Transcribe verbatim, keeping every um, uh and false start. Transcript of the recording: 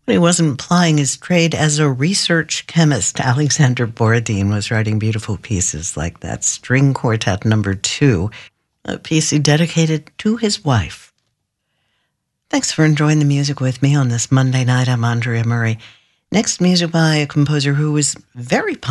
When he wasn't plying his trade as a research chemist, Alexander Borodin was writing beautiful pieces like that String Quartet Number Two, a piece he dedicated to his wife. Thanks for enjoying the music with me on this Monday night. I'm Andrea Murray. Next, music by a composer who was very popular